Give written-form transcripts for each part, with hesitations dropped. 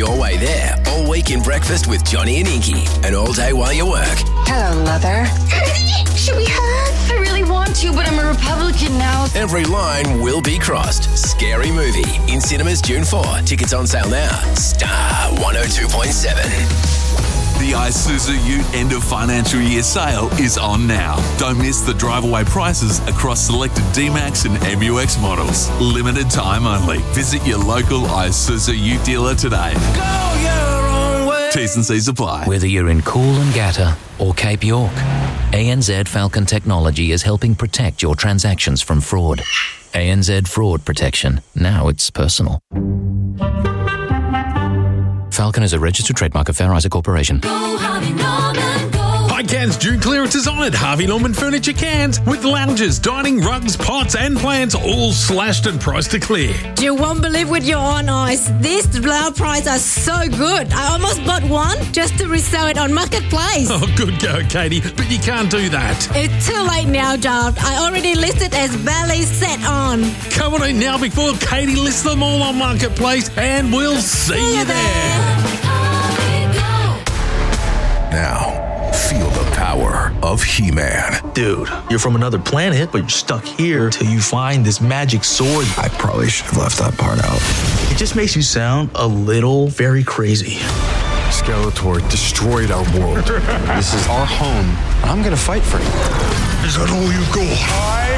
your way there all week in Breakfast with Johnny and Inky, and all day while you work. Hello, Mother. Should we hug? I really want to, but I'm a Republican now. Every line will be crossed. Scary Movie in cinemas June 4. Tickets on sale now. Star 102.7. The Isuzu Ute end of financial year sale is on now. Don't miss the drive-away prices across selected D-Max and MUX models. Limited time only. Visit your local Isuzu Ute dealer today. Go your own way. T's and C's apply. Whether you're in Coolangatta or Cape York, ANZ Falcon Technology is helping protect your transactions from fraud. ANZ Fraud Protection. Now it's personal. Falcon is a registered trademark of Fair Isaac Corporation. Go Harvey Norman, go. Hi Cairns, June clearance is on at Harvey Norman Furniture Cairns with lounges, dining, rugs, pots and plants all slashed and priced to clear. You won't believe with your own eyes. These low prices are so good. I almost bought one just to resell it on Marketplace. Oh, good go, Katie, but you can't do that. It's too late now, John. I already listed as belly set on. Come on in now before Katie lists them all on Marketplace, and we'll see you there. Now, feel the power of He-Man. Dude, you're from another planet, but you're stuck here till you find this magic sword. I probably should have left that part out. It just makes you sound a little very crazy. Skeletor destroyed our world. This is our home. I'm gonna fight for you. Is that all you've got? I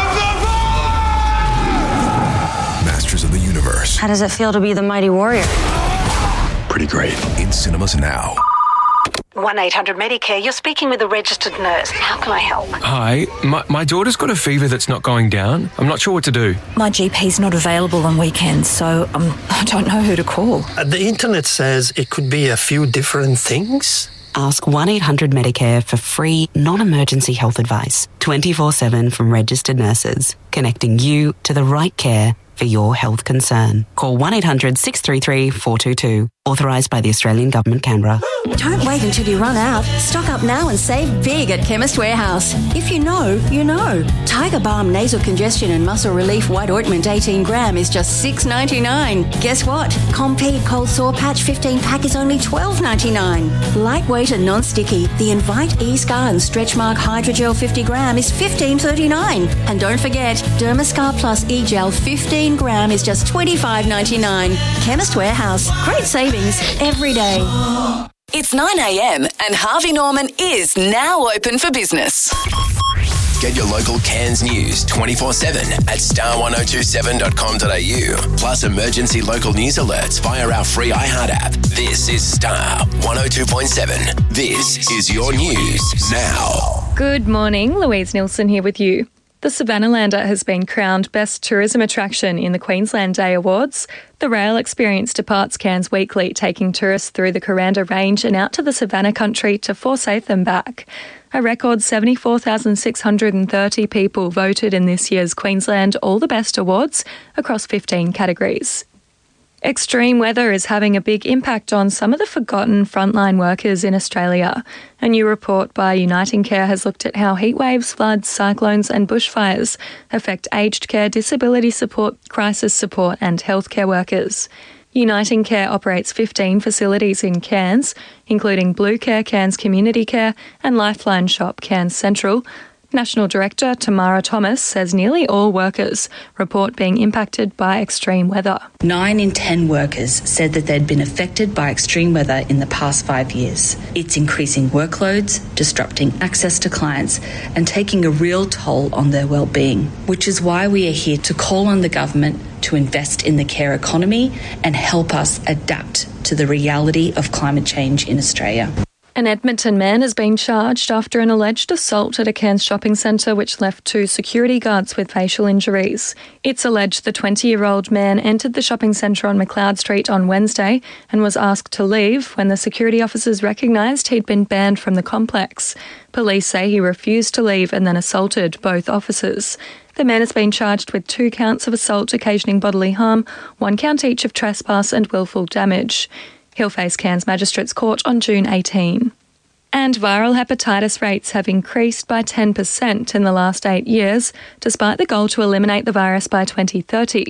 have the power! Masters of the Universe. How does it feel to be the mighty warrior? Pretty great. In cinemas now. 1-800-MEDICARE. You're speaking with a registered nurse. How can I help? Hi, my daughter's got a fever that's not going down. I'm not sure what to do. My GP's not available on weekends, so I don't know who to call. The internet says it could be a few different things. Ask 1-800-MEDICARE for free, non-emergency health advice. 24/7 from registered nurses, connecting you to the right care for your health concern. Call 1-800-633-422. Authorised by the Australian Government, Canberra. Don't wait until you run out. Stock up now and save big at Chemist Warehouse. If you know, you know. Tiger Balm Nasal Congestion and Muscle Relief White Ointment 18 gram is just $6.99. Guess what? Compeed Cold Sore Patch 15 pack is only $12.99. Lightweight and non-sticky, the Invite E-Scar and Stretch Mark Hydrogel 50 gram is $15.39. And don't forget, Dermascar Plus E-Gel 15 gram is just $25.99. Chemist Warehouse. Great savings every day. It's 9 a.m. and Harvey Norman is now open for business. Get your local Cairns news 24/7 at star1027.com.au. Plus emergency local news alerts via our free iHeart app. This is Star 102.7. This is your news now. Good morning, Louise Nilsson here with you. The Savannalander has been crowned Best Tourism Attraction in the Queensland Day Awards. The rail experience departs Cairns weekly, taking tourists through the Kuranda Range and out to the Savannah country to Forsyth and back. A record 74,630 people voted in this year's Queensland All the Best Awards across 15 categories. Extreme weather is having a big impact on some of the forgotten frontline workers in Australia. A new report by Uniting Care has looked at how heatwaves, floods, cyclones and bushfires affect aged care, disability support, crisis support and healthcare workers. Uniting Care operates 15 facilities in Cairns, including Blue Care Cairns Community Care and Lifeline Shop Cairns Central. National Director Tamara Thomas says nearly all workers report being impacted by extreme weather. 9 in 10 workers said that they'd been affected by extreme weather in the past 5 years. It's increasing workloads, disrupting access to clients, and taking a real toll on their well-being, which is why we are here to call on the government to invest in the care economy and help us adapt to the reality of climate change in Australia. An Edmonton man has been charged after an alleged assault at a Cairns shopping centre which left 2 security guards with facial injuries. It's alleged the 20-year-old man entered the shopping centre on McLeod Street on Wednesday and was asked to leave when the security officers recognised he'd been banned from the complex. Police say he refused to leave and then assaulted both officers. The man has been charged with 2 counts of assault occasioning bodily harm, 1 count each of trespass and willful damage. He'll face Cairns Magistrates Court on June 18. And viral hepatitis rates have increased by 10% in the last 8 years, despite the goal to eliminate the virus by 2030.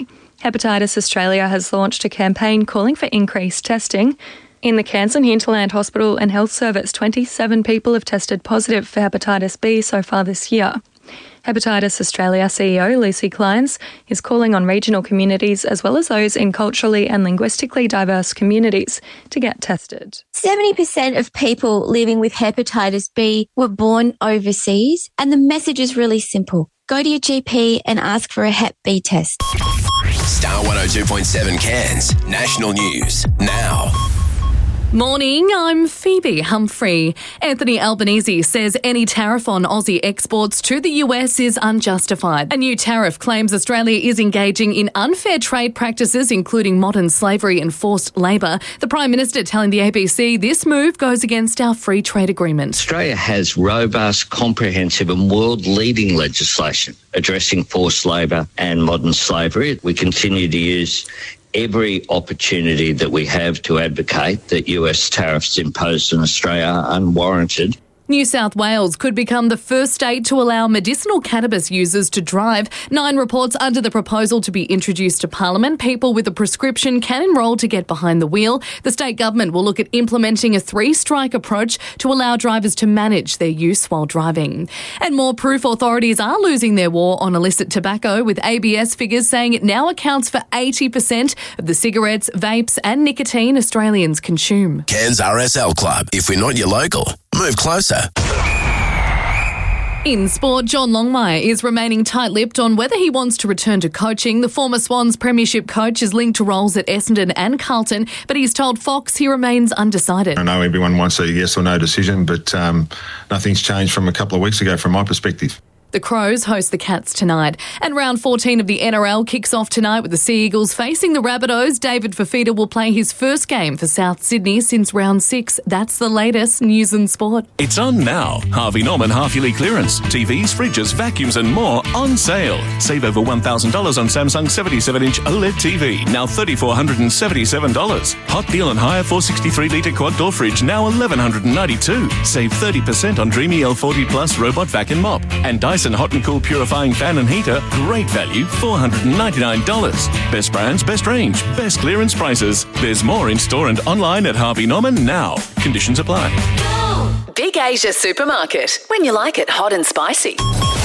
Hepatitis Australia has launched a campaign calling for increased testing. In the Cairns and Hinterland Hospital and Health Service, 27 people have tested positive for hepatitis B so far this year. Hepatitis Australia CEO Lucy Kleins is calling on regional communities as well as those in culturally and linguistically diverse communities to get tested. 70% of people living with hepatitis B were born overseas, and the message is really simple. Go to your GP and ask for a Hep B test. Star 102.7 Cairns, national news, now. Morning, I'm Phoebe Humphrey. Anthony Albanese says any tariff on Aussie exports to the US is unjustified. A new tariff claims Australia is engaging in unfair trade practices, including modern slavery and forced labour. The Prime Minister telling the ABC this move goes against our free trade agreement. Australia has robust, comprehensive and world-leading legislation addressing forced labour and modern slavery. We continue to use every opportunity that we have to advocate that US tariffs imposed in Australia are unwarranted. New South Wales could become the first state to allow medicinal cannabis users to drive. 9 reports under the proposal to be introduced to Parliament. People with a prescription can enrol to get behind the wheel. The state government will look at implementing a 3-strike approach to allow drivers to manage their use while driving. And more proof authorities are losing their war on illicit tobacco, with ABS figures saying it now accounts for 80% of the cigarettes, vapes and nicotine Australians consume. Cairns RSL Club. If we're not your local, move closer. In sport, John Longmire is remaining tight-lipped on whether he wants to return to coaching. The former Swans premiership coach is linked to roles at Essendon and Carlton, but he's told Fox he remains undecided. I know everyone wants a yes or no decision, but nothing's changed from a couple of weeks ago from my perspective. The Crows host the Cats tonight. And round 14 of the NRL kicks off tonight with the Sea Eagles facing the Rabbitohs. David Fafita will play his first game for South Sydney since round 6. That's the latest news and sport. It's on now. Harvey Norman half-yearly clearance. TVs, fridges, vacuums and more on sale. Save over $1,000 on Samsung 77-inch OLED TV, now $3,477. Hot deal on hire 463-litre quad door fridge, now $1,192. Save 30% on Dreamy L40 Plus robot vac and mop. And Dyson Hot and Cool purifying fan and heater, great value, $499. Best brands, best range, best clearance prices. There's more in store and online at Harvey Norman now. Conditions apply. Big Asia Supermarket. When you like it hot and spicy.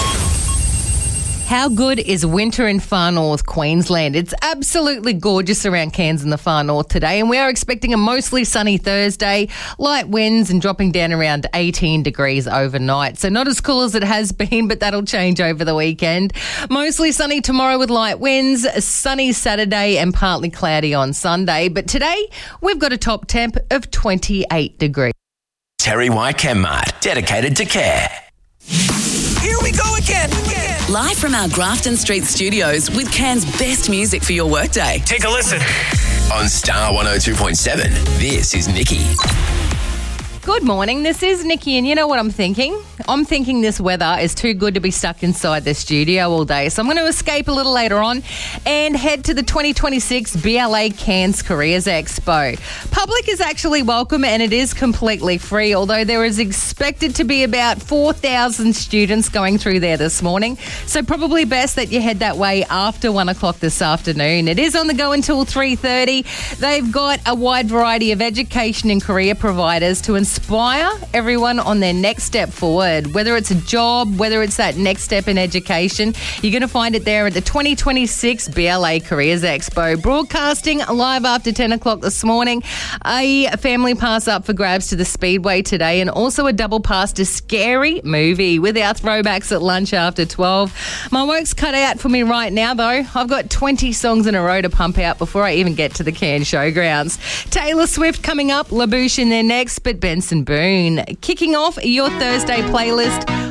How good is winter in far north Queensland? It's absolutely gorgeous around Cairns in the far north today, and we are expecting a mostly sunny Thursday, light winds and dropping down around 18 degrees overnight. So not as cool as it has been, but that'll change over the weekend. Mostly sunny tomorrow with light winds, a sunny Saturday and partly cloudy on Sunday. But today we've got a top temp of 28 degrees. Terry White Chemmart, dedicated to care. Here we go again. Live from our Grafton Street studios with Cairns' best music for your workday. Take a listen. On Star 102.7, this is Nikki. Good morning, this is Nikki, and you know what I'm thinking? I'm thinking this weather is too good to be stuck inside the studio all day, so I'm going to escape a little later on and head to the 2026 BLA Cairns Careers Expo. Public is actually welcome and it is completely free, although there is expected to be about 4,000 students going through there this morning, so probably best that you head that way after 1 o'clock this afternoon. It is on the go until 3:30. They've got a wide variety of education and career providers to inspire everyone on their next step forward, whether it's a job, whether it's that next step in education. You're going to find it there at the 2026 BLA Careers Expo. Broadcasting live after 10 o'clock this morning. A family pass up for grabs to the Speedway today, and also a double pass to Scary Movie with our throwbacks at lunch after 12. My work's cut out for me right now, though. I've got 20 songs in a row to pump out before I even get to the Cairns Showgrounds. Taylor Swift coming up, LaBouche in there next, but Benson Boone kicking off your Thursday playlist